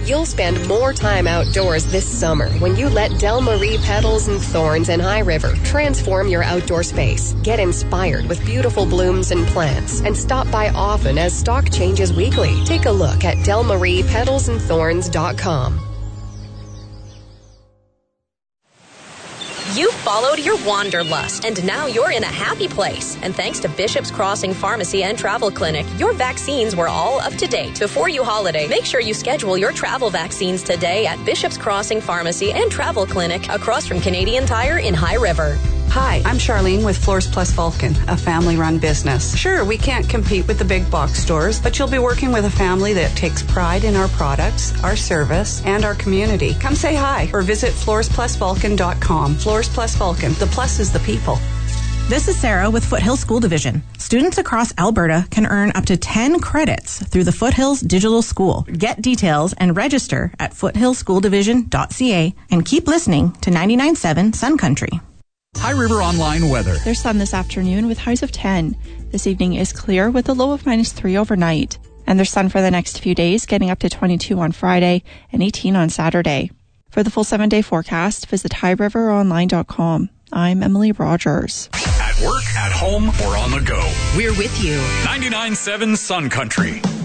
You'll spend more time outdoors this summer when you let Del Marie Petals and Thorns and High River transform your outdoor space. Get inspired with beautiful blooms and plants and stop by often as stock changes weekly. Take a look at delmariepetalsandthorns.com. You followed your wanderlust, and now you're in a happy place. And thanks to Bishop's Crossing Pharmacy and Travel Clinic, your vaccines were all up to date. Before you holiday, make sure you schedule your travel vaccines today at Bishop's Crossing Pharmacy and Travel Clinic across from Canadian Tire in High River. Hi, I'm Charlene with Floors Plus Vulcan, a family-run business. Sure, we can't compete with the big box stores, but you'll be working with a family that takes pride in our products, our service, and our community. Come say hi or visit floorsplusvulcan.com. Floors Plus Vulcan. The plus is the people. This is Sarah with Foothill School Division. Students across Alberta can earn up to 10 credits through the Foothills Digital School. Get details and register at foothillschooldivision.ca and keep listening to 99.7 Sun Country. High River Online weather. There's sun this afternoon with highs of 10. This evening is clear with a low of -3 overnight. And there's sun for the next few days, getting up to 22 on Friday and 18 on Saturday. For the full 7-day forecast, visit highriveronline.com. I'm Emily Rogers. At work, at home, or on the go. We're with you. 99.7 Sun Country.